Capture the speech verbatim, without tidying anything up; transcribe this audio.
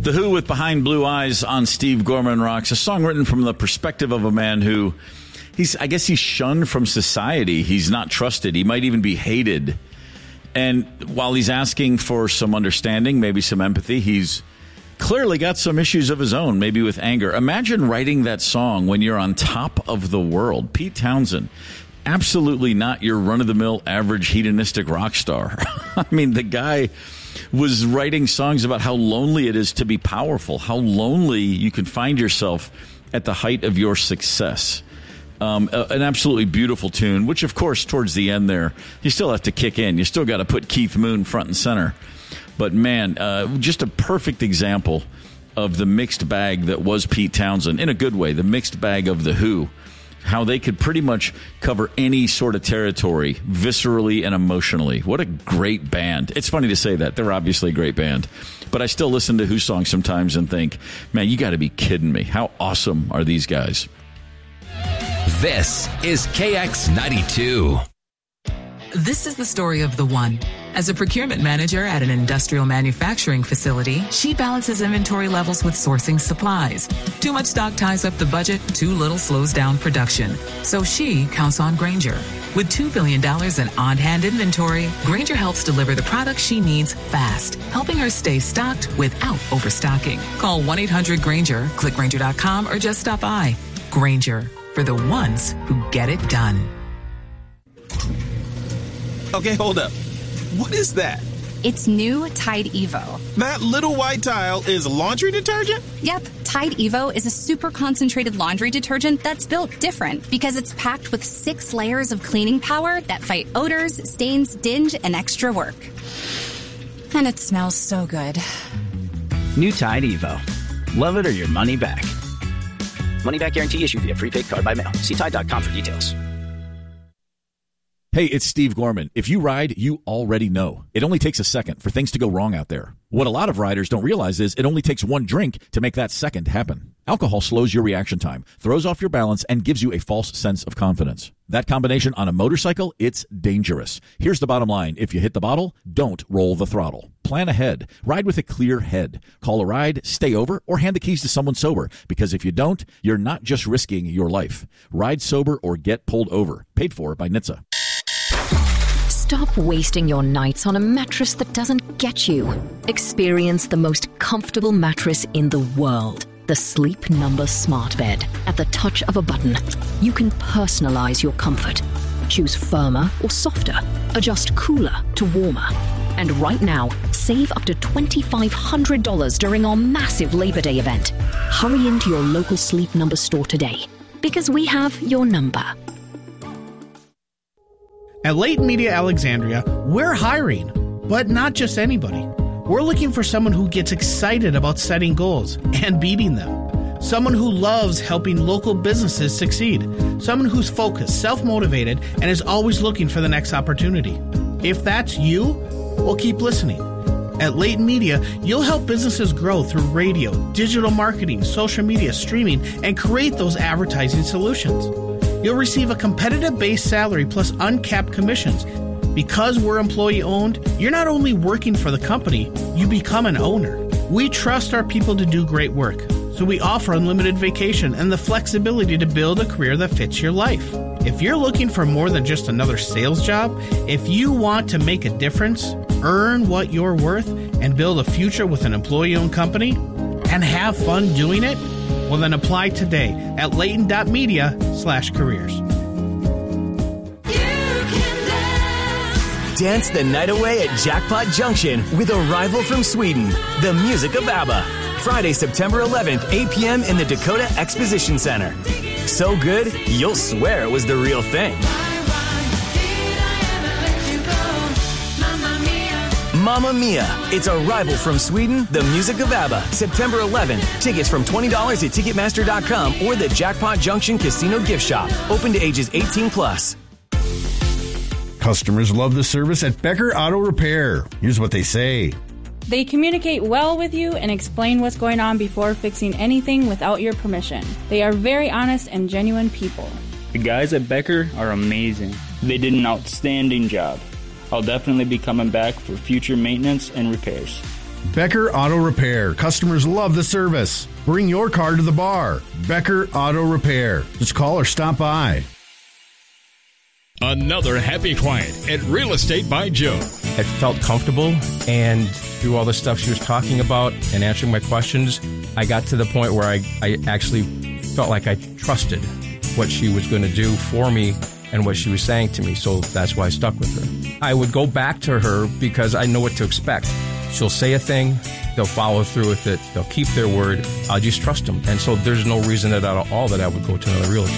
The Who with Behind Blue Eyes on Steve Gorman Rocks, a song written from the perspective of a man who, he's I guess he's shunned from society. He's not trusted. He might even be hated. And while he's asking for some understanding, maybe some empathy, he's clearly got some issues of his own, maybe with anger. Imagine writing that song when you're on top of the world. Pete Townshend, absolutely not your run-of-the-mill average hedonistic rock star. I mean, the guy was writing songs about how lonely it is to be powerful, how lonely you can find yourself at the height of your success. Um, a, an absolutely beautiful tune, which, of course, towards the end there, you still have to kick in. You still got to put Keith Moon front and center. But, man, uh, just a perfect example of the mixed bag that was Pete Townshend, in a good way, the mixed bag of The Who. How they could pretty much cover any sort of territory viscerally and emotionally. What a great band. It's funny to say that. They're obviously a great band. But I still listen to Who songs sometimes and think, man, you got to be kidding me. How awesome are these guys? This is K X ninety-two. This is the story of the one. As a procurement manager at an industrial manufacturing facility, she balances inventory levels with sourcing supplies. Too much stock ties up the budget, too little slows down production. So she counts on Grainger. With two billion dollars in on-hand inventory, Grainger helps deliver the products she needs fast, helping her stay stocked without overstocking. Call one eight hundred Grainger, click Grainger dot com, or just stop by. Grainger, for the ones who get it done. Okay, hold up. What is that? It's new Tide Evo. That little white tile is laundry detergent? Yep, Tide Evo is a super concentrated laundry detergent that's built different because it's packed with six layers of cleaning power that fight odors, stains, dinge, and extra work. And it smells so good. New Tide Evo. Love it or your money back. Money back guarantee issued via prepaid card by mail. See Tide dot com for details. Hey, it's Steve Gorman. If you ride, you already know. It only takes a second for things to go wrong out there. What a lot of riders don't realize is it only takes one drink to make that second happen. Alcohol slows your reaction time, throws off your balance, and gives you a false sense of confidence. That combination on a motorcycle, it's dangerous. Here's the bottom line. If you hit the bottle, don't roll the throttle. Plan ahead. Ride with a clear head. Call a ride, stay over, or hand the keys to someone sober. Because if you don't, you're not just risking your life. Ride sober or get pulled over. Paid for by N H T S A. Stop wasting your nights on a mattress that doesn't get you. Experience the most comfortable mattress in the world. The Sleep Number Smart Bed. At the touch of a button, you can personalize your comfort. Choose firmer or softer. Adjust cooler to warmer. And right now, save up to two thousand five hundred dollars during our massive Labor Day event. Hurry into your local Sleep Number store today, because we have your number. At Leighton Media Alexandria, we're hiring, but not just anybody. We're looking for someone who gets excited about setting goals and beating them. Someone who loves helping local businesses succeed. Someone who's focused, self-motivated, and is always looking for the next opportunity. If that's you, well, keep listening. At Leighton Media, you'll help businesses grow through radio, digital marketing, social media, streaming, and create those advertising solutions. You'll receive a competitive base salary plus uncapped commissions. Because we're employee-owned, you're not only working for the company, you become an owner. We trust our people to do great work, so we offer unlimited vacation and the flexibility to build a career that fits your life. If you're looking for more than just another sales job, if you want to make a difference, earn what you're worth, and build a future with an employee-owned company, and have fun doing it, well, then apply today at Leighton.media slash careers. Dance the night away at Jackpot Junction with Arrival from Sweden, the music of ABBA. Friday, September eleventh, eight p.m. in the Dakota Exposition Center. So good, you'll swear it was the real thing. Mamma Mia. It's Arrival from Sweden, the music of ABBA. September eleventh. Tickets from twenty dollars at Ticketmaster dot com or the Jackpot Junction Casino Gift Shop. Open to ages eighteen plus. Customers love the service at Becker Auto Repair. Here's what they say. They communicate well with you and explain what's going on before fixing anything without your permission. They are very honest and genuine people. The guys at Becker are amazing. They did an outstanding job. I'll definitely be coming back for future maintenance and repairs. Becker Auto Repair. Customers love the service. Bring your car to the bar. Becker Auto Repair. Just call or stop by. Another happy client at Real Estate by Joe. It felt comfortable, and through all the stuff she was talking about and answering my questions, I got to the point where I, I actually felt like I trusted what she was going to do for me and what she was saying to me, so that's why I stuck with her. I would go back to her because I know what to expect. She'll say a thing, they'll follow through with it, they'll keep their word, I'll just trust them. And so there's no reason at all that I would go to another realtor.